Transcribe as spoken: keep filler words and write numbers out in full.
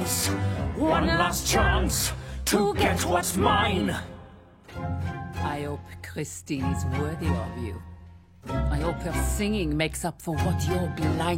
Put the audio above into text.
chance, one last chance to get what's mine. I hope Christine is worthy of you. I hope her singing makes up for what you're blind.